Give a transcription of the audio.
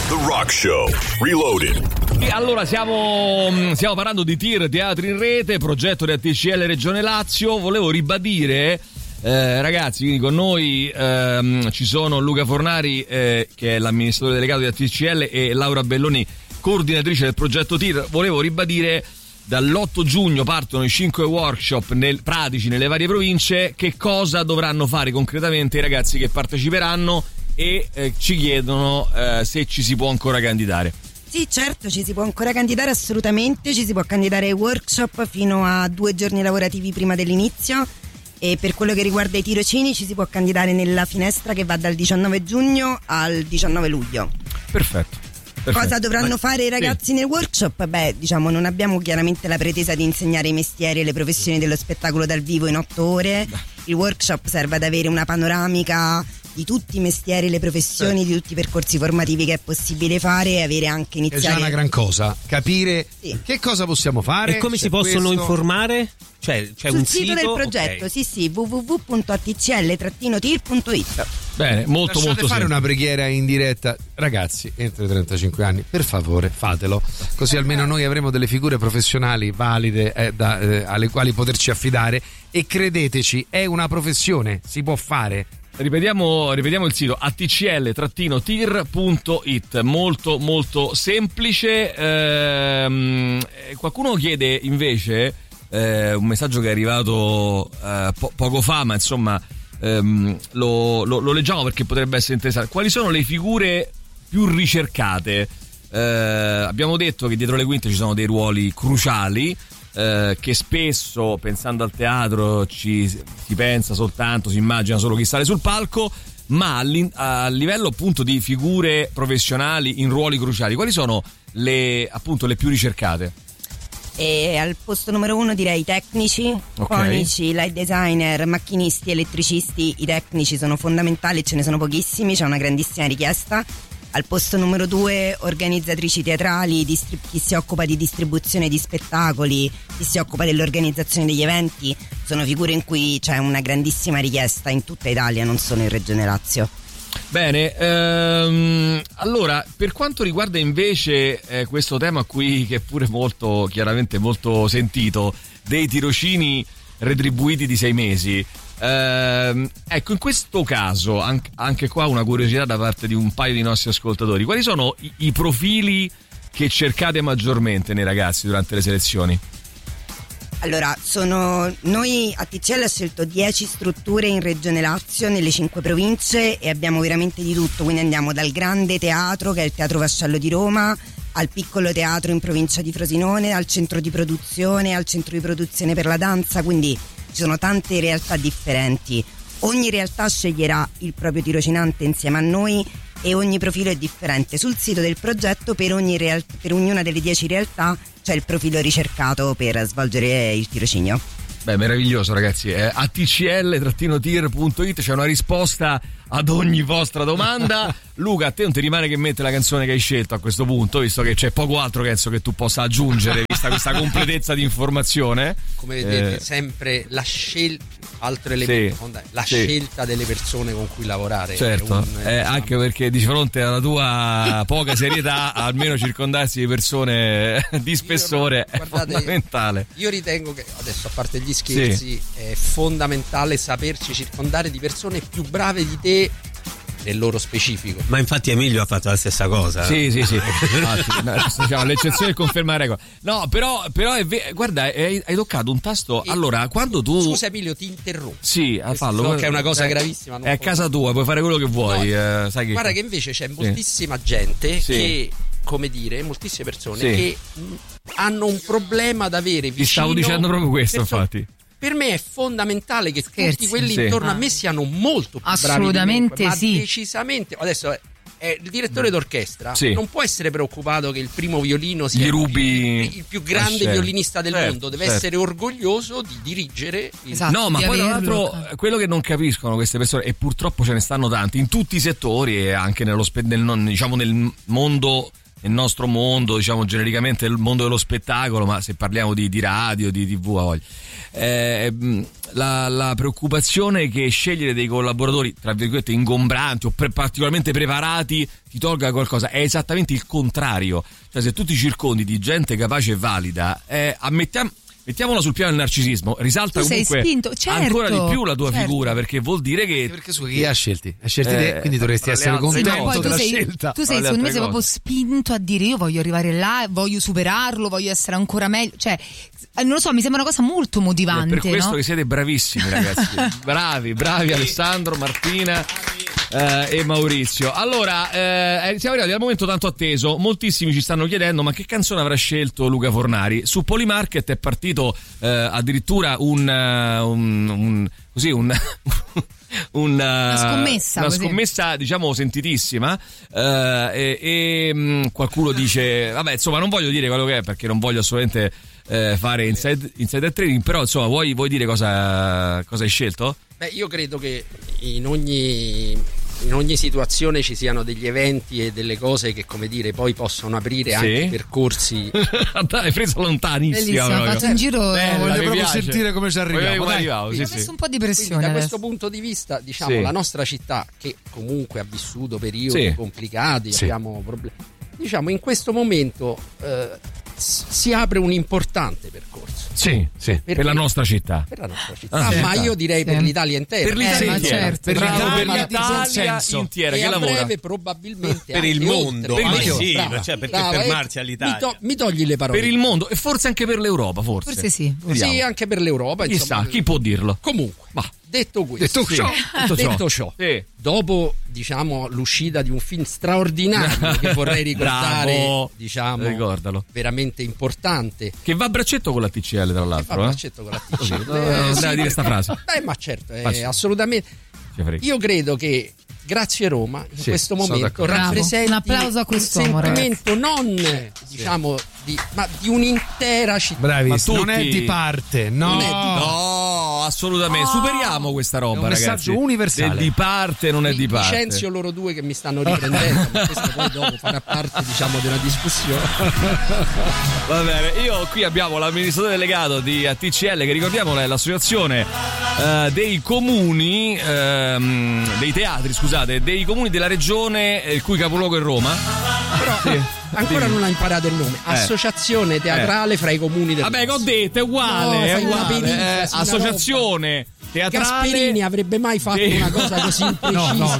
The Rock Show Reloaded. E allora stiamo parlando di TIR, Teatri in Rete, progetto di ATCL Regione Lazio. Volevo ribadire, ragazzi, quindi con noi ci sono Luca Fornari, che è l'amministratore delegato di ATCL, e Laura Belloni, coordinatrice del progetto TIR. Volevo ribadire, dall'8 giugno partono i 5 workshop pratici nelle varie province. Che cosa dovranno fare concretamente i ragazzi che parteciperanno? E ci chiedono se ci si può ancora candidare. Sì, certo, ci si può ancora candidare, assolutamente. Ci si può candidare ai workshop fino a 2 giorni lavorativi prima dell'inizio, e per quello che riguarda i tirocini ci si può candidare nella finestra che va dal 19 giugno al 19 luglio. Perfetto. Cosa dovranno fare i ragazzi nel workshop? Beh, diciamo, non abbiamo chiaramente la pretesa di insegnare i mestieri e le professioni dello spettacolo dal vivo in 8 ore. Il workshop serve ad avere una panoramica di tutti i mestieri, le professioni, di tutti i percorsi formativi che è possibile fare, e avere anche iniziare. È già una gran cosa, capire che cosa possiamo fare. E come si possono informare? C'è sul un sito del progetto, okay. sì, www.atcl-tir.it. Bene, molto Lasciate molto fare semplice. una preghiera in diretta, ragazzi, entro i 35 anni, per favore fatelo, così almeno noi avremo delle figure professionali valide alle quali poterci affidare. E credeteci, è una professione, si può fare. Ripetiamo il sito atcl-tir.it, molto molto semplice. Qualcuno chiede invece, un messaggio che è arrivato poco fa, ma insomma lo leggiamo perché potrebbe essere interessante. Quali sono le figure più ricercate? Abbiamo detto che dietro le quinte ci sono dei ruoli cruciali, che spesso, pensando al teatro, si pensa soltanto, si immagina solo chi sale sul palco, ma a livello appunto di figure professionali in ruoli cruciali, quali sono le più ricercate? E al posto numero 1 direi i tecnici, fonici, light designer, macchinisti, elettricisti. I tecnici sono fondamentali, ce ne sono pochissimi, c'è una grandissima richiesta. Al posto numero 2 organizzatrici teatrali, chi si occupa di distribuzione di spettacoli, chi si occupa dell'organizzazione degli eventi. Sono figure in cui c'è una grandissima richiesta in tutta Italia, non solo in Regione Lazio. Bene, allora, per quanto riguarda invece questo tema qui, che è pure molto, chiaramente molto sentito, dei tirocini retribuiti di 6 mesi, ecco, in questo caso anche qua una curiosità da parte di un paio di nostri ascoltatori: quali sono i profili che cercate maggiormente nei ragazzi durante le selezioni? Allora, noi ATCL ha scelto 10 strutture in Regione Lazio, nelle 5 province, e abbiamo veramente di tutto. Quindi andiamo dal grande teatro, che è il Teatro Vascello di Roma, al piccolo teatro in provincia di Frosinone, al centro di produzione, al centro di produzione per la danza. Quindi ci sono tante realtà differenti. Ogni realtà sceglierà il proprio tirocinante insieme a noi, e ogni profilo è differente. Sul sito del progetto per ognuna delle 10 realtà c'è il profilo ricercato per svolgere il tirocinio. Beh, meraviglioso, ragazzi. atcl-tir.it, c'è una risposta ad ogni vostra domanda. Luca, a te non ti rimane che mettere la canzone che hai scelto a questo punto, visto che c'è poco altro che penso che tu possa aggiungere, vista questa completezza di informazione. Come vedete, sempre la scelta, altro elemento, scelta delle persone con cui lavorare. Certo, anche perché di fronte alla tua poca serietà, almeno circondarsi di persone di spessore è fondamentale. Io ritengo che, adesso, a parte gli scherzi, è fondamentale saperci circondare di persone più brave di te nel loro specifico. Ma infatti Emilio ha fatto la stessa cosa. Sì. Diciamo, l'eccezione conferma la regola. No, però guarda, hai toccato un tasto. Allora, quando tu... Scusa Emilio, ti interrompo. Sì, fallo. So che è una cosa gravissima. È a casa tua, puoi fare quello che vuoi. No, sai guarda che invece c'è moltissima gente che, come dire, moltissime persone che hanno un problema ad avere vicino. Ti stavo dicendo proprio questo, infatti. Per me è fondamentale che tutti quelli intorno a me siano molto più assolutamente bravi, sì, ma decisamente. Adesso il direttore d'orchestra non può essere preoccupato che il primo violino sia il più grande violinista del mondo, deve essere orgoglioso di dirigere no, ma poi tra l'altro quello che non capiscono queste persone, e purtroppo ce ne stanno tanti in tutti i settori, e anche nel mondo nel nostro mondo, diciamo genericamente il mondo dello spettacolo, ma se parliamo di radio, di TV, a voglia. La preoccupazione che scegliere dei collaboratori tra virgolette ingombranti o particolarmente preparati ti tolga qualcosa è esattamente il contrario. Cioè, se tu ti circondi di gente capace e valida, mettiamola sul piano del narcisismo, risalta comunque ancora di più la tua figura, perché vuol dire che... Perché chi ha scelti? Ha scelti te, quindi dovresti essere contento della scelta. Tu sei, secondo me, sei proprio spinto a dire io voglio arrivare là, voglio superarlo, voglio essere ancora meglio. Cioè, non lo so, mi sembra una cosa molto motivante. È per questo che siete bravissimi, ragazzi. bravi Alessandro, Martina e Maurizio. Allora, siamo arrivati al momento tanto atteso. Moltissimi ci stanno chiedendo: ma che canzone avrà scelto Luca Fornari? Su Polymarket è partito addirittura una scommessa diciamo sentitissima, e qualcuno dice vabbè, insomma, non voglio dire quello che è perché non voglio assolutamente fare insider trading, però insomma vuoi dire cosa hai scelto? Beh, io credo che in ogni situazione ci siano degli eventi e delle cose che, come dire, poi possono aprire anche percorsi. Hai preso lontanissimo. Ho fatto un giro, voglio proprio sentire come ci arriviamo. Ho messo un po' di pressione. Da questo punto di vista, diciamo, la nostra città, che comunque ha vissuto periodi complicati, abbiamo problemi. Diciamo, in questo momento si apre un importante percorso. Per la nostra città. Per la nostra città. Ma io direi per l'Italia intera. Per l'Italia intera. Certo. Per l'Italia intera. E che a lavora breve probabilmente per il mondo. Perché fermarsi all'Italia. Mi togli le parole. Per il mondo e forse anche per l'Europa, forse sì. Sì, anche per l'Europa. Chissà, chi può dirlo? Comunque, detto questo, detto ciò, dopo, diciamo, l'uscita di un film straordinario che vorrei ricordare, diciamo, ricordalo, veramente importante, che va a braccetto con la TCL, tra l'altro. Va a braccetto con la TCL. Deve dire sta frase. Ma certo, assolutamente. Io credo che Grazie Roma in questo momento rappresenta un applauso a quest'uomo, un sentimento non diciamo ma di un'intera città. Bravissimo, non è di parte, no, assolutamente. Superiamo questa roba, ragazzi. È un messaggio universale. È di parte, non è di parte. Licenzio loro due che mi stanno riprendendo, ma questo poi dopo farà parte, diciamo, della discussione. Va bene, qui abbiamo l'amministratore delegato di ATCL, che ricordiamo è l'associazione dei comuni, dei teatri, scusate, dei comuni della regione il cui capoluogo è Roma. Però ancora non ha imparato il nome. Associazione teatrale fra i comuni del Vabbè, che ho detto, è uguale. Associazione teatrale. Gasperini avrebbe mai fatto una cosa così imprecisa?